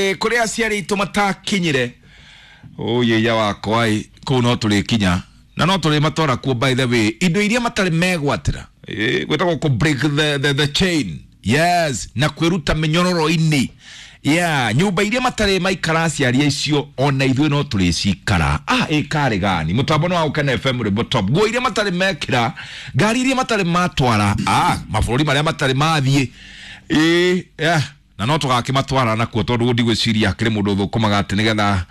kuri aciari tumata kinyire oye ya wakwa ko no tuli kinya na no tuli matora ku by the way indo iria matari megwatira gwetagwo ku break the chain yes na kwiruta menyororo ini nyumba iria matari maikara aciari icio ona ithuĩ no tuli cikara kare gani mutambo no Ukena FM rebo top go iria matari mekira ngari iria matari matwara mabũrũri maria matari mathie na no tugakimatwara na kuo tondu ndigwiciria akire mundu thukumaga ati nigetha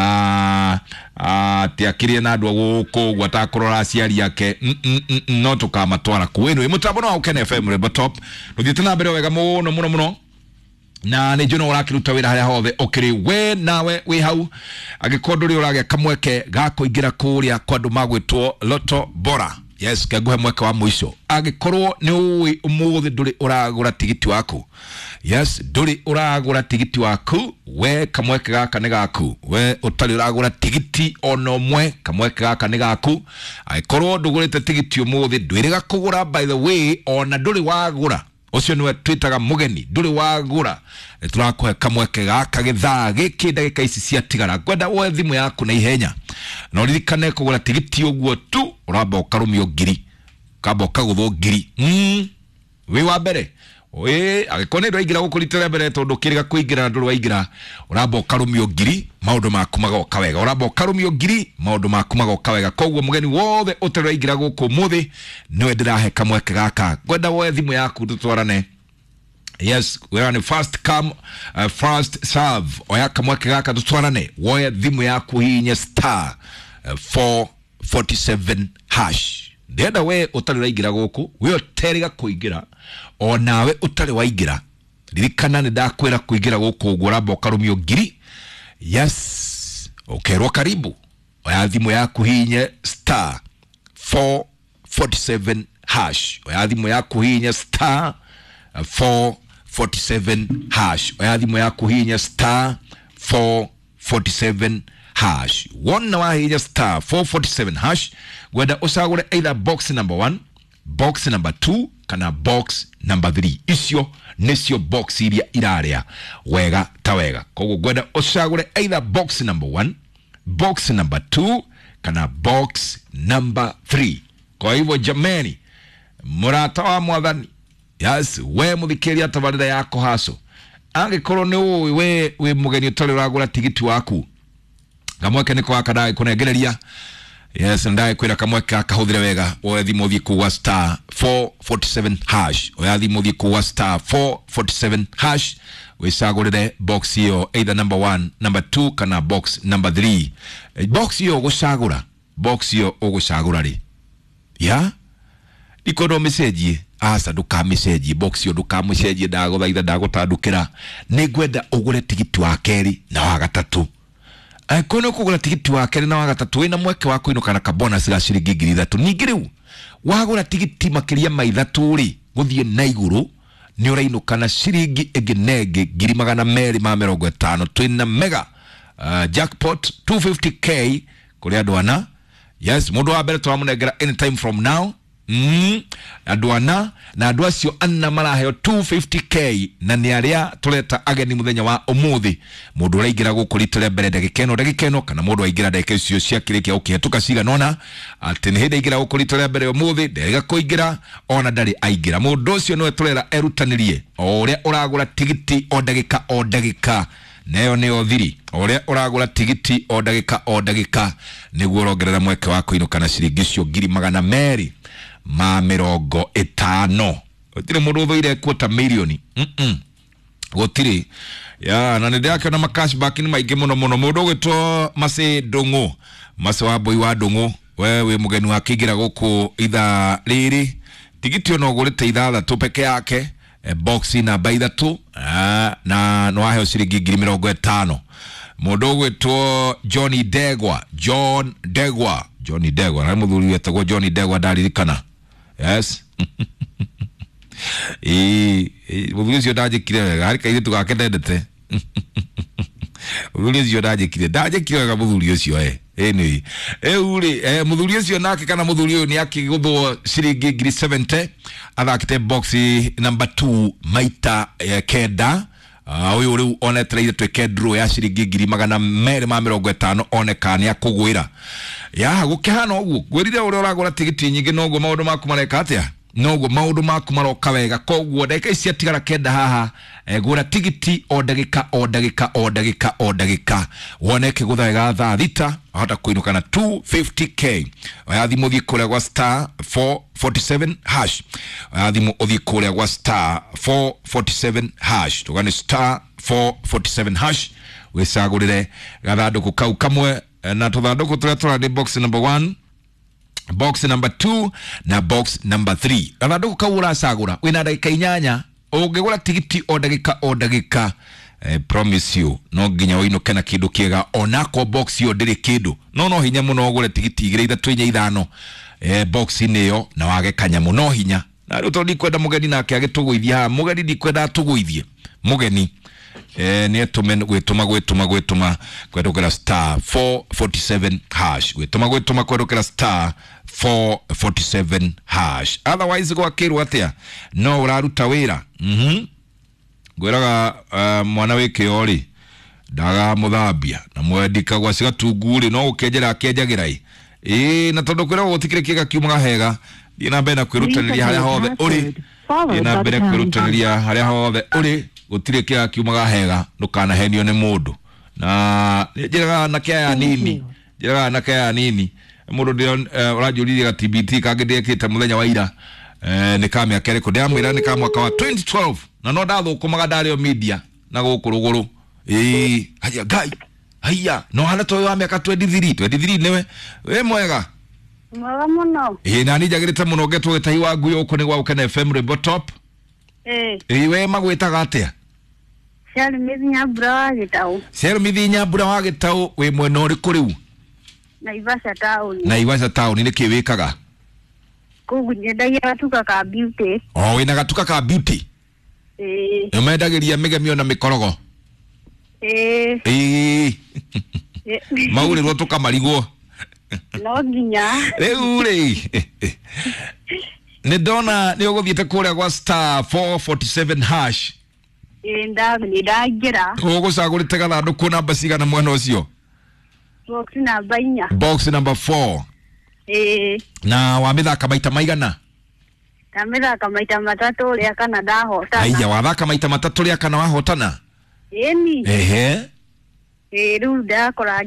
ti akire na andu guku gwata kurora aciari yake no tukamatwara kwenu imutambo no Ukena FM rebo top nuthiite na mbere wega muno na ni juno urakiruta wira haria hothe okiri we nawe wi hau agikonduri uragia kamweke ga kuingira kuria kwandu magwitwo Loto Bora yes kaguhe mweke wa mwisho agikorwo ni uwi umuthi nduri uragura tigiti waku yes nduri uragura tigiti waku we kamweke gaka ni gaku we utali uragura tigiti onomwe kamweke gaka ni gaku agikorwo ndugurite tigiti umuthi ndwiriga kugura by the way ona nduri wagura ucio niwe twitaga mugeni nduri wagura turakuhe kamweke gaka githaa giki ndagika ici cia tigara gwenda we thimu yaku na ihenya no ririkane kugura tigiti uguo tu uramba ukarumio ngiri kamba kagutho ngiri wi wa mbere agikone ndo igira gukuritira mbere tondu kiriga kuingira na nduru waingira uramba ukarumio ngiri maundu maku magoka wega uramba ukarumio ngiri maundu maku magoka wega koguo mugeni wothe utari ingira guku muthi niwe ndirahe kamweke gaka gwenda we thimu yaku tutwarane yes we are on first come first serve oya kamweke gaka tutwarane we thimu yaku hinya star 447 hash ndenda we utari waingira guku we uteriga kuingira onawe utari waingira ririkana ni ndakwira kuingira guku uramba ukarumio ngiri yes ukerwo karibu oya thimu yaku hinya star 447 hash oya thimu yaku hinya star 447 hash oya thimu yaku hinya star 447 hash wona wa hinya star 447 hash whether usagure either box number 1 box number 2 kana box number 3 isio nesio box iria iraria wega ta wega koguo gwenda usagure either box number 1 box number 2 kana box number 3 kwa hivyo jameni murata wa mwathani yes we muthikiria tabarira yako haso angikorwo ni we mugeni utari uragura tigiti waku kamweke niko akadai kunegereria yes ndai kwira kamweke akahuthire wega oyathi muthi kuwa star 447 hash oyathi muthi kuwa star 447 hash wisagurire box hiyo either number 1 number 2 kana box number 3 box hiyo gusagura box hiyo ugusagura ri ikono message asa duka message box hiyo duka message ndaguthaitha ndagutandukira ni gwenda ugure tigiti wa keri na wa gatatu kono kugura tigiti wa keri na wa gatatu wina mweke wako ino kana ka bonus ga ciringi 3,000 ningi riu wagura tigiti makiria ma 3 ri guthie na iguru ni urainuka na ciringi egenege 250 twina mega jackpot 250k kuri adwana yes mundu wa mbere twamunengera anytime from now adwana na adwa cio anna maraheo 250k na ni aria tuleta ageni muthenya wa umuthi mundu uraigira gukuritire mbere ndagikeno kana mundu aigira ndeke cio cia kirikia ukihituka ciga nona ati ni hindi igira gukuritire mbere umuthi ndega kuingira ona ndari aigira mundu ucio no tulera erutanirie uria uragura tigiti o ndagika neyo neo thiri uria uragura tigiti o ndagika niguo urongerera mweke wako inuka na ciringi cio 250 otire mundu uthoire kwota milioni gotire na nende yake na cashback ni maige muno mundu gwitwo Mase Ndungu Mase wa boy wa Ndungu wewe mugeni wa kigira guku itha riri tigiti ono gurite itha tu peke yake box na baitha tu na no ahe ciringi 50 mundu gwitwo John Degwa na muthuri wetagwo John Degwa ndaririkana yes muthuri cio ndajikire wega hari kaithe tugake ndendete muthuri cio ndajikire wega muthuri ucio ni uri muthuri ucio nake kana muthuri uyu ni akiguthwo ciringi 70 athakite box number 2 maita kenda uyu riu onetreire tweke draw ya ciringi 250 onekane akugwira ya gukihana uguo gwirire uri uragura tigiti nyingi noguo maundu maku mareka atia noguo maundu maku maroka wega koguo ndeka ici atigara kenda haha gura tigiti o ndagika woneke guthaiga thaa thita ahota kuinuka na 250k ayathimo thikuria gwa star 447 hash ayathimo uthikuria gwa star 447 hash tugane star 447 hash wicagurire gathanduku kau kamwe na tuthanduku turia turani box number 1 box number 2 na box number 3 gathanduku kau uracagura wina ndagika 8 ungigura tigiti o ndagika promise you no nginya winuke na kindu kiega onako box yo ndiri kindu no hinya muno ugure tigiti 3 box niyo na wage kanyamu no hinya na riu tondi kwenda mugeni nake agituguithia mugeni ndikwenda tuguithie mugeni ni etume gwituma kwedokera star 447 hash gwituma kwedokera star 447 hash otherwise go akiru atia no uraruta wira gwiraga mwana weke ori daga muthambia na mwendika gwa ciga tunguri no ukenjera akenjagirai na tondu kwira gutikire kiga kiumaga hega dina mbere kwirutaniria haria hothe uri dina mbere kwirutaniria haria hothe uri gutire kiga kiumaga hega ndukana henio ni mundu na njiraga na kia nini mundu ndio urajuririe ga TBT kagindekite muthenya wa ira ni kamya kere ko ndiamwira ni kamwaka wa 2012 na no ndathukumaga ndario media na gukuruguru haya gai haya no hana toyo wa miaka 23 niwe we mwega muno na ni jagirite muno getu gitahi wa nguyo uko ni gwa Ukene FM Rebel Top we magwitaga atia Sel mithinya bura wa gitau we mwena uriku riu Naivasha town ni kiwikaga kugu nyendagia gatuka ka beauty wina gatuka ka beauty umendagiria migemio na mikorogo mauri rotuka marigwo no nginya riu ri ni ndona ni uguthiete kuria gwa star 447 hash ndagira ugucagurite gathanduku namba cigana mwena ucio box number 4 na wamithaka maita maigana kamithaka maita matatu ria kana ndahotana aiya wathaka maita matatu ria kana wahotana riu ndakora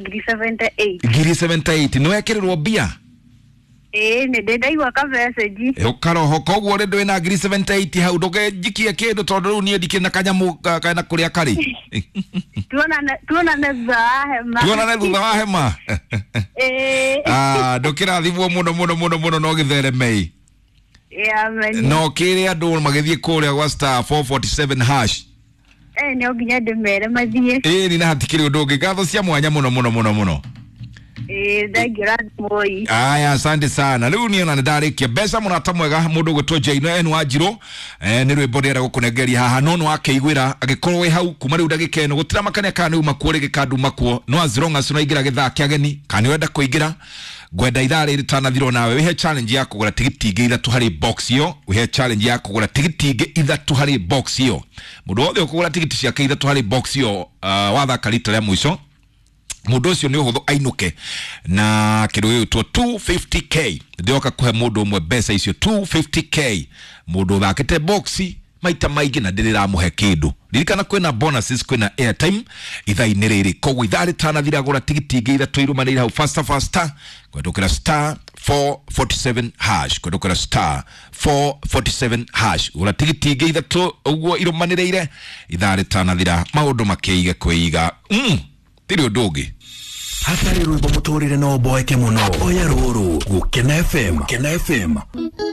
78 no ekirirwo bia ni ndaigua ka message ukaroho koguo ri ndwina 78 hau ndugenjikie kindu tondu riu nie ndikina kanyamu kana kuria kari tuona thutha wa hema ndukirathimwo muno no githeremei no kiri andu magithie kuria gwa star 447 hash no nginya ndimere mathie ni na hatikiri undu ungi ngatho cia mwanya muno ndagira moi aya asante sana riu ni ona ndarikia besa munata mwega mundu gwitwo Jaino enu Wanjiru ni rwimbo ndira gukunengeria haha no akeigwira agikorwo we hau kuma riu ndagika eno gutira makane kana uma kuore gikandu makuo no as long as no igira githaki ageni kana wenda kuigira gwenda ithari ritanathiro nawe wihe challenge ya kugura tigiti ingi 3 hari box yo wihe challenge ya kugura tigiti ingi 3 hari box yo mundu wothe ukugura tigiti cia 3 hari box yo wathaka rita ria mwisho mundu ucio ni uhuthu ainuke na kindu gitwo 250k ndioka kuhe mundu umwe besa icio 250k mundu thakite boxi maita maigi na ndirira muhe kindu ririkana kwina bonuses kwina airtime ithaini riri koguo ithari tanathira gura tigiti ingi 3 irumanire hau faster kwendukira star 447 hash kwendukira star 447 hash gura tigiti ingi 3 uguo irumanire ithari tanathira maundu makeiga kwiga tiri undugi hatari rwimbo muturire no boeke muno oya ruru Ukene FM